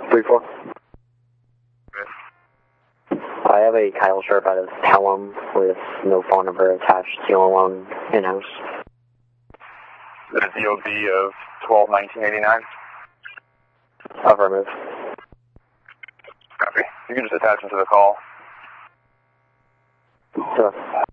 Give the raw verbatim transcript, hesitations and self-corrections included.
three four. I have a Kyle Sharp out of Pelham with no phone number attached, the only one in-house. The D O B of twelve nineteen eighty-nine? Affirmative. Copy. You can just attach them to the call. Sure.